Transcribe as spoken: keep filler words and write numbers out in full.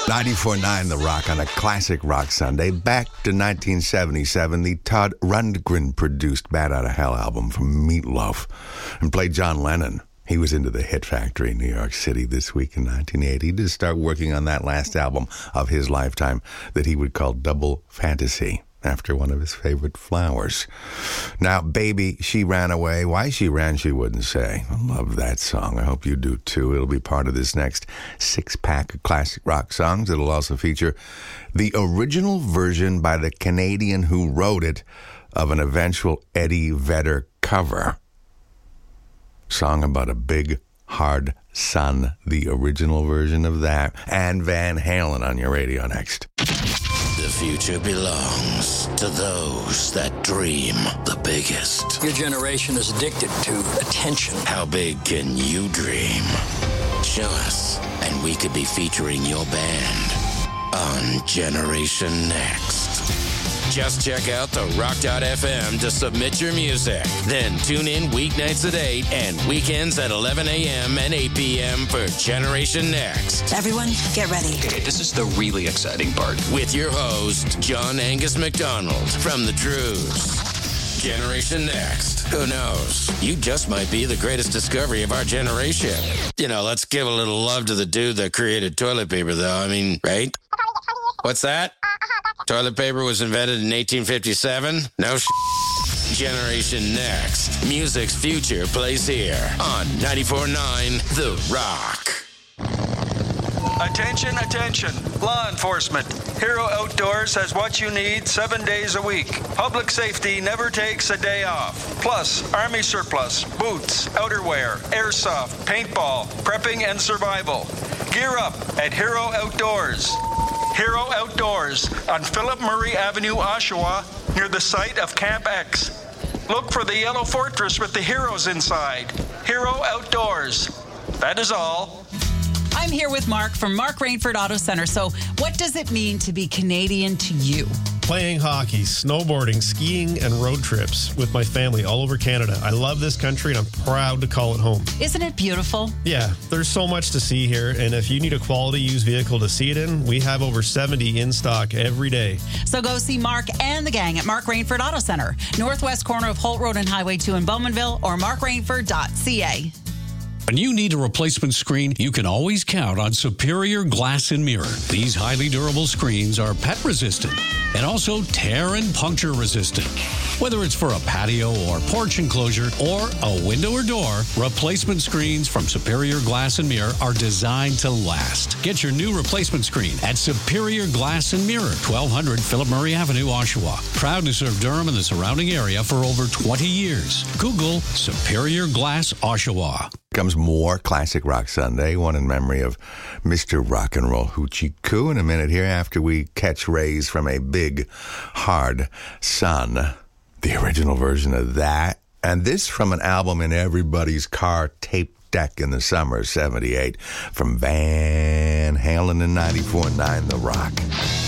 ninety-four point nine The Rock on a classic rock Sunday. Back to nineteen seventy-seven, the Todd Rundgren-produced Bat Outta Hell album from Meatloaf, and played John Lennon. He was into the Hit Factory in New York City this week in nineteen eighty. He did start working on that last album of his lifetime that he would call Double Fantasy, after one of his favorite flowers. Now, Baby, She Ran Away. Why she ran, she wouldn't say. I love that song. I hope you do too. It'll be part of this next six-pack of classic rock songs. It'll also feature the original version by the Canadian who wrote it of an eventual Eddie Vedder cover. Song about a big, hard sun. The original version of that. And Van Halen on your radio next. The future belongs to those that dream the biggest. Your generation is addicted to attention. How big can you dream? Show us, and we could be featuring your band on Generation Next. Just check out the rock dot f m to submit your music. Then tune in weeknights at eight and weekends at eleven a.m. and eight p.m. for Generation Next. Everyone, get ready. Okay, this is the really exciting part. With your host, John Angus McDonald from The Truths. Generation Next. Who knows? You just might be the greatest discovery of our generation. You know, let's give a little love to the dude that created toilet paper, though. I mean, right? What's that? Toilet paper was invented in eighteen fifty-seven? No sh**. Generation Next. Music's future plays here on ninety-four point nine The Rock. Attention, attention. Law enforcement. Hero Outdoors has what you need seven days a week. Public safety never takes a day off. Plus, Army surplus, boots, outerwear, airsoft, paintball, prepping, and survival. Gear up at Hero Outdoors. Hero Outdoors on Philip Murray Avenue, Oshawa, near the site of Camp X. Look for the yellow fortress with the heroes inside. Hero Outdoors. That is all. I'm here with Mark from Mark Rainford Auto Center. So what does it mean to be Canadian to you? Playing hockey, snowboarding, skiing, and road trips with my family all over Canada. I love this country, and I'm proud to call it home. Isn't it beautiful? Yeah, there's so much to see here, and if you need a quality used vehicle to see it in, we have over seventy in stock every day. So go see Mark and the gang at Mark Rainford Auto Center, northwest corner of Holt Road and Highway two in Bowmanville, or mark rainford dot c a. When you need a replacement screen, you can always count on Superior Glass and Mirror. These highly durable screens are pet resistant and also tear and puncture resistant. Whether it's for a patio or porch enclosure or a window or door, replacement screens from Superior Glass and Mirror are designed to last. Get your new replacement screen at Superior Glass and Mirror, twelve hundred Philip Murray Avenue, Oshawa. Proud to serve Durham and the surrounding area for over twenty years. Google Superior Glass Oshawa. Comes more Classic Rock Sunday, one in memory of Mister Rock and Roll Hoochie Coo in a minute here after we catch rays from a big, hard sun. The original version of that. And this from an album in everybody's car tape deck in the summer of seventy-eight from Van Halen in ninety-four point nine The Rock.